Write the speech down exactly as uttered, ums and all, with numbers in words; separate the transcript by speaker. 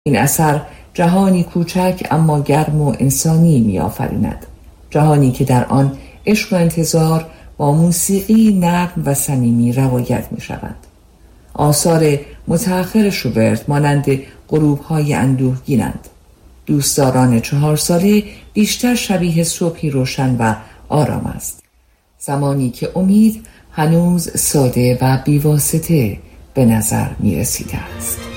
Speaker 1: این اثر جهانی کوچک اما گرم و انسانی می آفریند. جهانی که در آن عشق و انتظار با موسیقی نرم و صمیمی روایت می شود. آثار متأخر شوبرت مانند غروب‌های اندوهگینند. دوستداران چهار ساله بیشتر شبیه صبحی روشن و آرام است. زمانی که امید هنوز ساده و بیواسطه به نظر می رسیده است.